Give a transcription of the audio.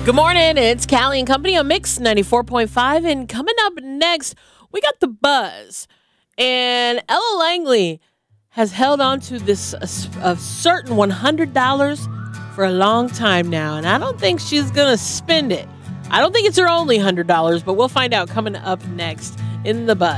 Good morning. It's Callie and Company on Mix 94.5. And coming up next, we got The Buzz. And Ella Langley has held on to this a certain $100 for a long time now. And I don't think she's going to spend it. I don't think it's her only $100, but we'll find out coming up next in The Buzz.